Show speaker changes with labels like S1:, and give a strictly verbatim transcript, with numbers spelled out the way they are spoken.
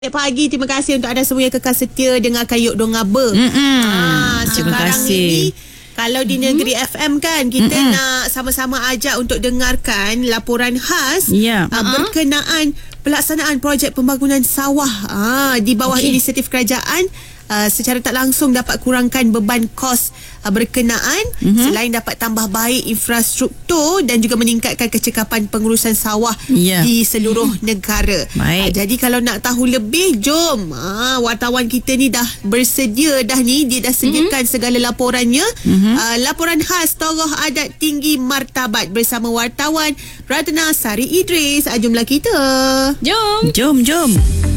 S1: Pagi, terima kasih untuk anda semua yang kekal setia dengarkan Yok Dong Ngaba.
S2: Ha,
S1: terima kasih. Ini, kalau di negeri mm-hmm. F M kan, kita mm-hmm. nak sama-sama ajak untuk dengarkan laporan khas
S2: yeah.
S1: uh, berkenaan pelaksanaan projek pembangunan sawah uh, di bawah okay. inisiatif kerajaan. Uh, secara tak langsung dapat kurangkan beban kos uh, berkenaan, mm-hmm. selain dapat tambah baik infrastruktur dan juga meningkatkan kecekapan pengurusan sawah yeah. di seluruh negara. Uh, jadi kalau nak tahu lebih, jom uh, wartawan kita ni dah bersedia dah ni, dia dah sediakan mm-hmm. segala laporannya. mm-hmm. uh, laporan khas Tokoh Adat Tinggi Martabat bersama wartawan Ratna Sari Idris. Uh, jomlah kita.
S2: Jom. Jom, jom.